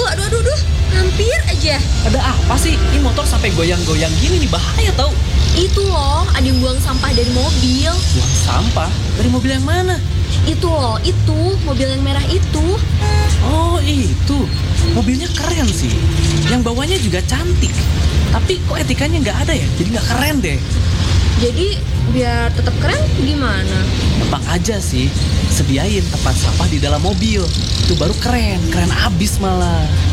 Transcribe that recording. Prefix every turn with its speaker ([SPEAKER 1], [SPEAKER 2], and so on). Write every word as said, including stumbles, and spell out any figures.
[SPEAKER 1] Aduh, aduh, aduh, aduh. Hampir aja.
[SPEAKER 2] Ada apa sih? Ini motor sampai goyang-goyang gini nih, bahaya tau.
[SPEAKER 1] Itu loh, ada yang buang sampah dari mobil.
[SPEAKER 2] Buang sampah? Dari mobil yang mana?
[SPEAKER 1] Itu loh, itu. Mobil yang merah itu.
[SPEAKER 2] Oh itu, mobilnya keren sih. Yang bawahnya juga cantik. Tapi kok etikanya nggak ada ya? Jadi nggak keren deh.
[SPEAKER 1] Jadi biar tetap keren gimana?
[SPEAKER 2] Gampang aja sih. Sediain tempat sampah di dalam mobil. Itu baru keren, keren abis malah.